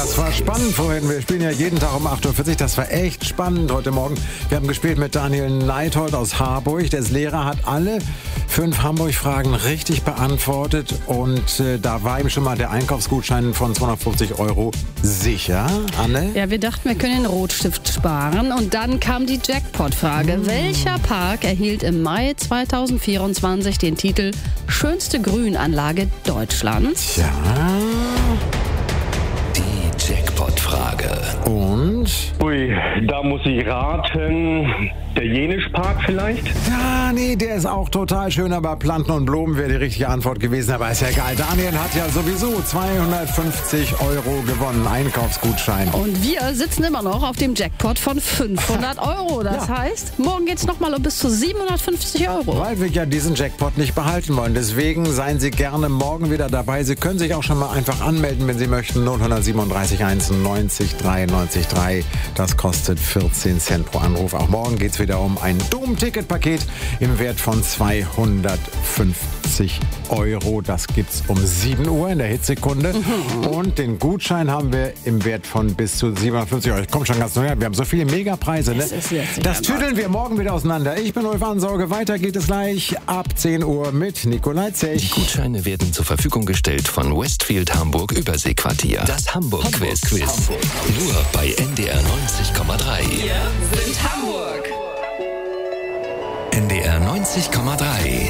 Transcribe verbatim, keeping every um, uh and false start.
Das war spannend vorhin. Wir spielen ja jeden Tag um acht Uhr vierzig. Das war echt spannend heute Morgen. Wir haben gespielt mit Daniel Neithold aus Harburg. Der ist Lehrer, hat alle fünf Hamburg-Fragen richtig beantwortet. Und äh, da war ihm schon mal der Einkaufsgutschein von zweihundertfünfzig Euro sicher. Anne? Ja, wir dachten, wir können den Rotstift sparen. Und dann kam die Jackpot-Frage. Hm. Welcher Park erhielt im Mai zweitausendvierundzwanzig den Titel Schönste Grünanlage Deutschlands? Ja. Die Jackpot-Frage. Und? Ui, da muss ich raten. Der Jenischpark vielleicht? Ja, nee, der ist auch total schön, aber Planten und Blumen wäre die richtige Antwort gewesen, aber ist ja egal. Daniel hat ja sowieso zweihundertfünfzig Euro gewonnen, Einkaufsgutschein. Und wir sitzen immer noch auf dem Jackpot von fünfhundert Euro. Das Ja. heißt, morgen geht's nochmal um bis zu siebenhundertfünfzig Euro. Weil wir ja diesen Jackpot nicht behalten wollen. Deswegen seien Sie gerne morgen wieder dabei. Sie können sich auch schon mal einfach anmelden, wenn Sie möchten. null siebenunddreißig eins neunzig drei neunzig drei. Das kostet vierzehn Cent pro Anruf. Auch morgen geht's wieder um ein Dom-Ticket-Paket im Wert von zweihundertfünfzig Euro. Das gibt's um sieben Uhr in der Hitsekunde. Mhm. Und den Gutschein haben wir im Wert von bis zu siebenhundertfünfzig Euro. Ich komme schon ganz neu. Wir haben so viele Megapreise. Ne? Das ist jetzt Das tüdeln wir morgen wieder auseinander. Ich bin Ulf Ansorge. Weiter geht es gleich ab zehn Uhr mit Nikolai Zech. Die Gutscheine werden zur Verfügung gestellt von Westfield Hamburg Überseequartier. Das Hamburg-Quiz. Hamburg. Hamburg. Nur bei N D R neunzig Komma drei. Wir sind Hamburg. N D R neunzig Komma drei.